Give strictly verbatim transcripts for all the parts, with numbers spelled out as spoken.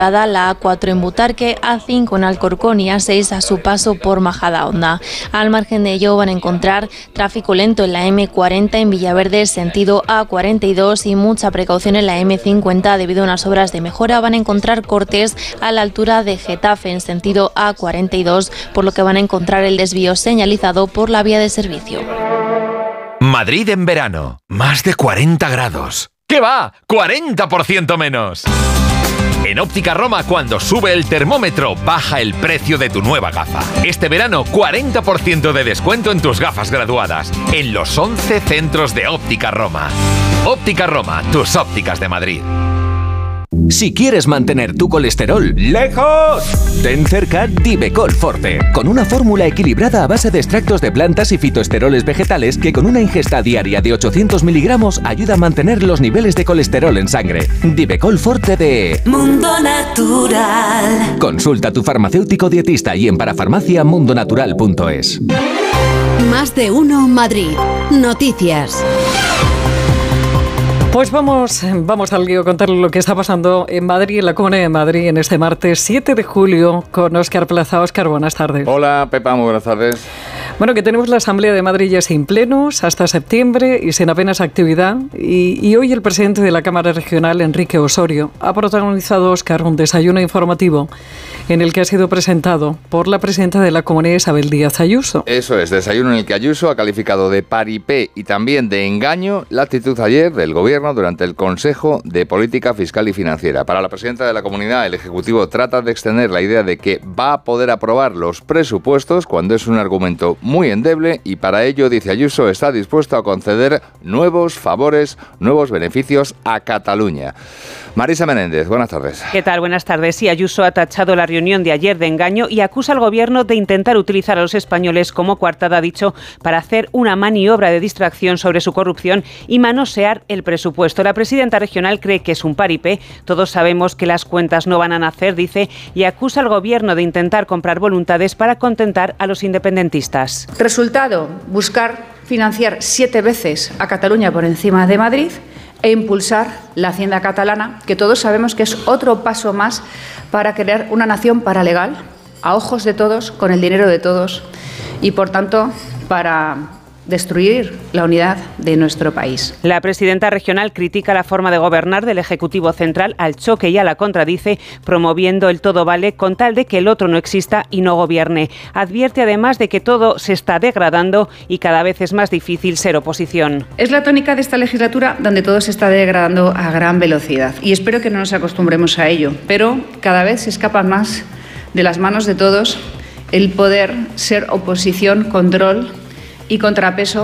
la A cuatro en Butarque, A cinco en Alcorcón y A seis a su paso por Majadahonda. Al margen de ello van a encontrar tráfico lento en la eme cuarenta en Villaverde, sentido A cuarenta y dos, y mucha precaución en la eme cincuenta debido a unas obras de mejora. Van a encontrar cortes a la altura de Getafe en sentido A cuarenta y dos, por lo que van a encontrar el desvío señalizado por la vía de servicio. Madrid en verano, más de cuarenta grados. ¿Qué va? ¡cuarenta por ciento menos! En Óptica Roma, cuando sube el termómetro, baja el precio de tu nueva gafa. Este verano, cuarenta por ciento de descuento en tus gafas graduadas, en los once centros de Óptica Roma. Óptica Roma, tus ópticas de Madrid. Si quieres mantener tu colesterol lejos, ten cerca Divecol Forte, con una fórmula equilibrada a base de extractos de plantas y fitoesteroles vegetales que con una ingesta diaria de ochocientos miligramos ayuda a mantener los niveles de colesterol en sangre. Divecol Forte de Mundo Natural. Consulta a tu farmacéutico dietista y en parafarmacia mundonatural punto es. Más de uno Madrid. Noticias. Pues vamos, vamos al lío, contar lo que está pasando en Madrid, en la Comunidad de Madrid, en este martes siete de julio, con Óscar Plaza. Óscar, buenas tardes. Hola, Pepa, muy buenas tardes. Bueno, que tenemos la Asamblea de Madrid ya sin plenos hasta septiembre y sin apenas actividad. Y, y hoy el presidente de la Cámara Regional, Enrique Osorio, ha protagonizado, Óscar, un desayuno informativo en el que ha sido presentado por la presidenta de la Comunidad, Isabel Díaz Ayuso. Eso es, desayuno en el que Ayuso ha calificado de paripé y también de engaño la actitud ayer del Gobierno durante el Consejo de Política Fiscal y Financiera. Para la presidenta de la Comunidad, el Ejecutivo trata de extender la idea de que va a poder aprobar los presupuestos cuando es un argumento muy endeble y para ello, dice Ayuso, está dispuesto a conceder nuevos favores, nuevos beneficios a Cataluña. Marisa Menéndez, buenas tardes. ¿Qué tal? Buenas tardes. Sí, Ayuso ha tachado la reunión de ayer de engaño y acusa al Gobierno de intentar utilizar a los españoles como coartada, ha dicho, para hacer una maniobra de distracción sobre su corrupción y manosear el presupuesto. La presidenta regional cree que es un paripé. Todos sabemos que las cuentas no van a nacer, dice, y acusa al Gobierno de intentar comprar voluntades para contentar a los independentistas. Resultado, buscar financiar siete veces a Cataluña por encima de Madrid e impulsar la hacienda catalana, que todos sabemos que es otro paso más para crear una nación paralegal, a ojos de todos, con el dinero de todos, y por tanto para destruir la unidad de nuestro país. La presidenta regional critica la forma de gobernar del Ejecutivo Central, al choque y a la contradice, promoviendo el todo vale con tal de que el otro no exista y no gobierne. Advierte además de que todo se está degradando y cada vez es más difícil ser oposición. Es la tónica de esta legislatura donde todo se está degradando a gran velocidad y espero que no nos acostumbremos a ello, pero cada vez se escapa más de las manos de todos el poder ser oposición, control y contrapeso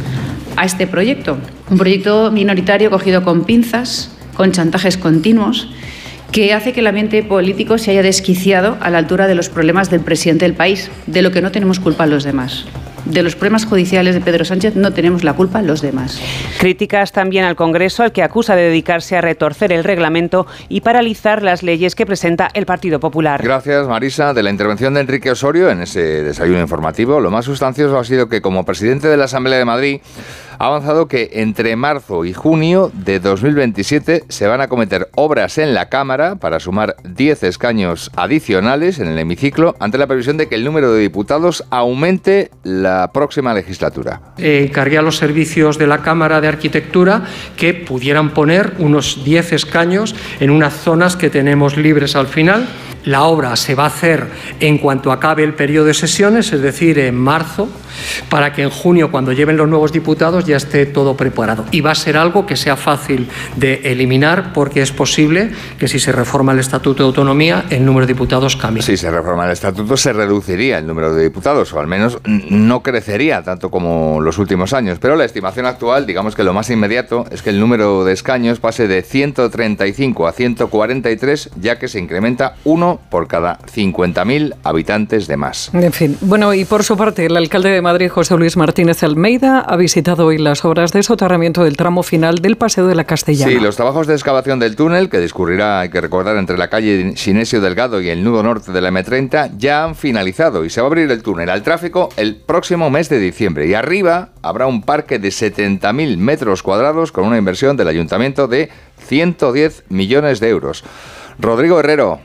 a este proyecto. Un proyecto minoritario cogido con pinzas, con chantajes continuos, que hace que el ambiente político se haya desquiciado a la altura de los problemas del presidente del país, de lo que no tenemos culpa los demás. De los problemas judiciales de Pedro Sánchez no tenemos la culpa los demás. Críticas también al Congreso, al que acusa de dedicarse a retorcer el reglamento y paralizar las leyes que presenta el Partido Popular. Gracias, Marisa. De la intervención de Enrique Osorio en ese desayuno informativo, lo más sustancioso ha sido que como presidente de la Asamblea de Madrid ha avanzado que entre marzo y junio de dos mil veintisiete se van a acometer obras en la Cámara para sumar diez escaños adicionales en el hemiciclo ante la previsión de que el número de diputados aumente la próxima legislatura. Eh, encargué a los servicios de la Cámara de Arquitectura que pudieran poner unos diez escaños en unas zonas que tenemos libres al final. La obra se va a hacer en cuanto acabe el periodo de sesiones, es decir, en marzo, para que en junio, cuando lleven los nuevos diputados, ya esté todo preparado. Y va a ser algo que sea fácil de eliminar, porque es posible que si se reforma el Estatuto de Autonomía, el número de diputados cambie. Si se reforma el Estatuto, se reduciría el número de diputados, o al menos no crecería tanto como los últimos años. Pero la estimación actual, digamos que lo más inmediato, es que el número de escaños pase de ciento treinta y cinco a ciento cuarenta y tres, ya que se incrementa uno por cada cincuenta mil habitantes de más. En fin, bueno, y por su parte, el alcalde de Madrid, José Luis Martínez Almeida, ha visitado hoy las obras de soterramiento del tramo final del Paseo de la Castellana. Sí, los trabajos de excavación del túnel, que discurrirá, hay que recordar, entre la calle Sinesio Delgado y el nudo norte de la eme treinta, ya han finalizado y se va a abrir el túnel al tráfico el próximo mes de diciembre. Y arriba habrá un parque de setenta mil metros cuadrados con una inversión del ayuntamiento de ciento diez millones de euros. Rodrigo Herrero,